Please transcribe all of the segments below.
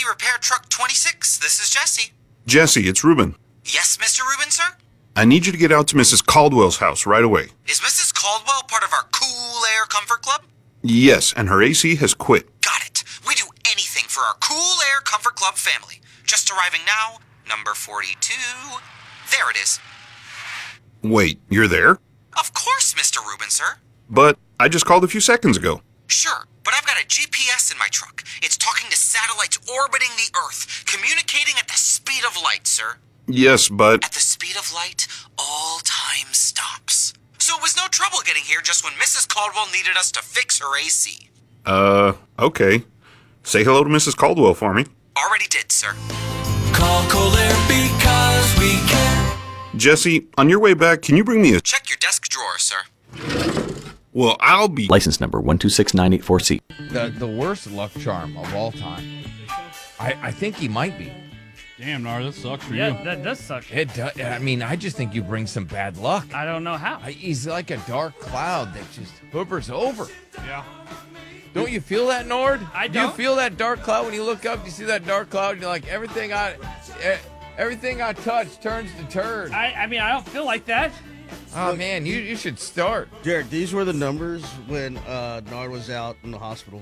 Repair Truck 26. This is Jesse. Jesse, it's Ruben. Yes, Mr. Rubin, sir? I need you to get out to Mrs. Caldwell's house right away. Is Mrs. Caldwell part of our Cool Air Comfort Club? Yes, and her AC has quit. Got it. We do anything for our Cool Air Comfort Club family. Just arriving now, number 42. There it is. Wait, you're there? Of course, Mr. Rubin, sir. But I just called a few seconds ago. Sure, but I've got a GPS in my truck. It's talking to satellites orbiting the Earth, communicating at the speed of light, sir. Yes, but... At the speed of light, all time stops. So it was no trouble getting here just when Mrs. Caldwell needed us to fix her AC. Okay. Say hello to Mrs. Caldwell for me. Already did, sir. Call Kohler because we care. Jesse, on your way back, can you bring me a... Check your desk drawer, sir. Well, I'll be... License number 126984C. The worst luck charm of all time. I think he might be. Damn, Nar, that sucks for Yeah, you. that does suck. It does, I mean, I just think you bring some bad luck. I don't know how. He's like a dark cloud that just hovers over. Yeah. Don't you feel that, Nord? I Do you don't. feel that dark cloud when you look up? You see that dark cloud, and you're like, everything I touch turns to turd. I mean, I don't feel like that. Oh man, you should start. Derek, these were the numbers when Nard was out in the hospital.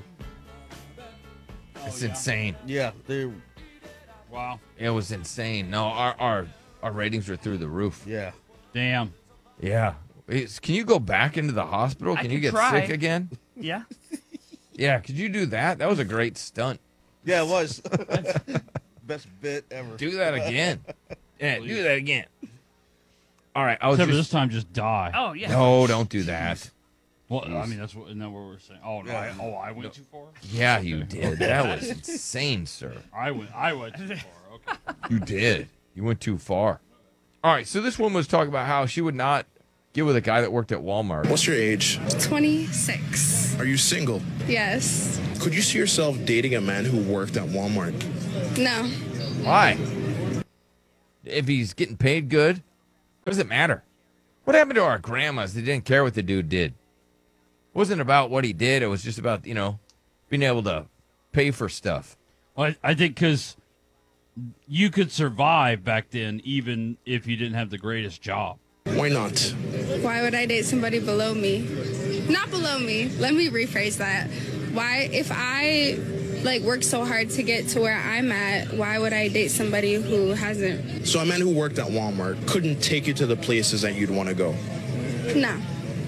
It's insane. Yeah, they. Wow. It was insane. No, our ratings were through the roof. Yeah. Damn. Yeah. Can you go back into the hospital? I Can you can get try. sick again? Yeah. Yeah, could you do that? That was a great stunt. Yeah, it was. Best bit ever. Do that again. Yeah, do that again. All right, I was Except for just... this time, just die. Oh, yeah. No, don't do that. Well, I mean, isn't that what we're saying? Oh, no. Yeah. I went too far? Yeah, you did. That was insane, sir. I went too far. Okay. You did. You went too far. All right, so this woman was talking about how she would not get with a guy that worked at Walmart. What's your age? 26. Are you single? Yes. Could you see yourself dating a man who worked at Walmart? No. Why? If he's getting paid good, what does it matter? What happened to our grandmas that didn't care what the dude did? It wasn't about what he did. It was just about, being able to pay for stuff. Well, I think because you could survive back then even if you didn't have the greatest job. Why not? Why would I date somebody below me? Not below me. Let me rephrase that. Why, if I work so hard to get to where I'm at, why would I date somebody who hasn't? So a man who worked at Walmart couldn't take you to the places that you'd want to go? No.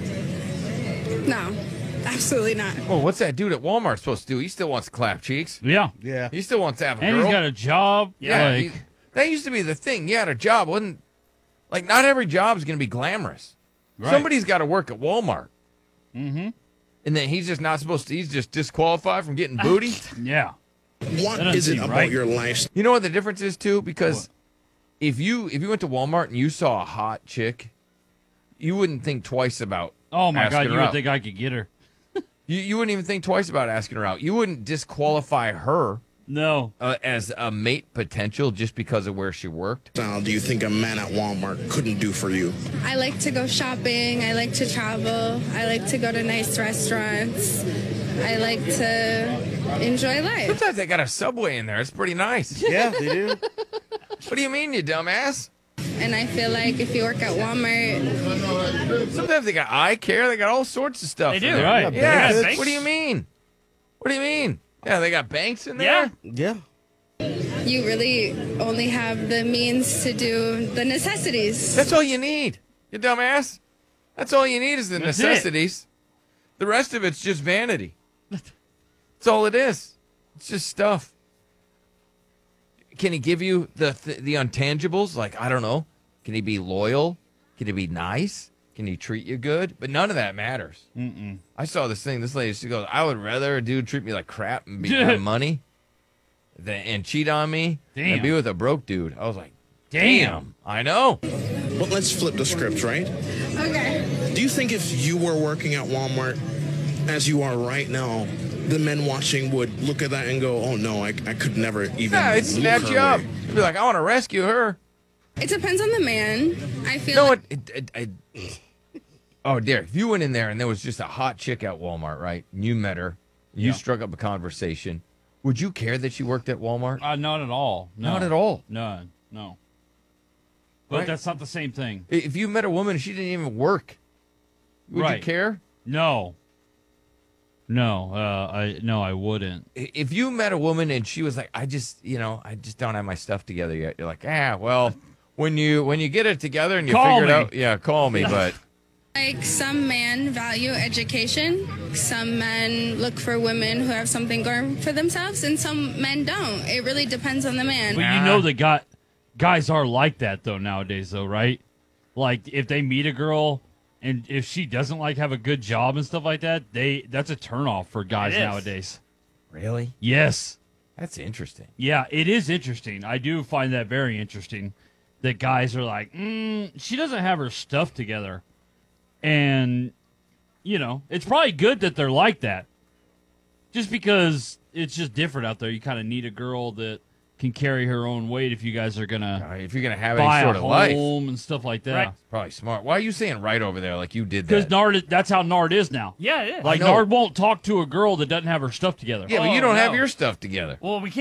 No. Absolutely not. Well, what's that dude at Walmart supposed to do? He still wants to clap cheeks. Yeah. Yeah. He still wants to have a And girl. he's got a job. Yeah, Like, that used to be the thing. You had a job. Wasn't not every job is going to be glamorous. Right. Somebody's got to work at Walmart. mm-hmm. And then he's just not supposed to. He's just disqualified from getting booty. Yeah. What That doesn't is it seem about right. your life? You know what the difference is too? Because if you went to Walmart and you saw a hot chick, you wouldn't think twice about. Oh, my asking God. her You would out. think I could get her. You wouldn't even think twice about asking her out. You wouldn't disqualify her No. as a mate potential just because of where she worked. Now, do you think a man at Walmart couldn't do for you? I like to go shopping. I like to travel. I like to go to nice restaurants. I like to enjoy life. Sometimes they got a Subway in there. It's pretty nice. Yeah, they do. What do you mean, you dumbass? And I feel like if you work at Walmart, Sometimes they got eye care. They got all sorts of stuff. They in do. there. Right. Yeah. Yeah, banks. What do you mean? What do you mean? Yeah, they got banks in there. Yeah. Yeah. you really only have the means to do the necessities. That's all you need. You dumbass. That's all you need is the That's necessities. The rest of it's just vanity. That's all it is. It's just stuff. Can he give you the intangibles? Like, I don't know. Can he be loyal? Can he be nice? Can he treat you good? But none of that matters. Mm-mm. I saw this thing. This lady, she goes, I would rather a dude treat me like crap and be have money and cheat on me than be with a broke dude. I was like, damn. I know. But let's flip the script, right? Okay. Do you think if you were working at Walmart as you are right now, the men watching would look at that and go, oh no, I could never even Yeah, it'd look snatch her you up. way. You'd be like, I want to rescue her. It depends on the man. I feel No, like oh, Derek, if you went in there and there was just a hot chick at Walmart, right? And you met her, you struck up a conversation. Would you care that she worked at Walmart? Not at all. No. Not at all. None. No. But Right. that's not the same thing. If you met a woman and she didn't even work, would you Right. care? No. No. I wouldn't. If you met a woman and she was like, I just don't have my stuff together yet. You're like, well, when you get it together and you Call figure it me. out, yeah, call me. But Like some men value education, some men look for women who have something going for themselves, and some men don't. It really depends on the man. But you know that guys are like that though nowadays though, right? Like if they meet a girl and if she doesn't like have a good job and stuff like that, that's a turnoff for guys It is. nowadays. really, Yes. that's interesting. Yeah, it is interesting. I do find that very interesting that guys are like, she doesn't have her stuff together. And, it's probably good that they're like that. Just because it's just different out there. You kind of need a girl that can carry her own weight if you guys are going to If you're gonna have buy any sort a of life, home and stuff like that. Right. it's probably smart. Why are you saying right over there like you did Because that? Nard, that's how Nard is now. Yeah, it is. Like, I know. Nard won't talk to a girl that doesn't have her stuff together. Yeah, but Oh, you don't have no. your stuff together. Well, we can't.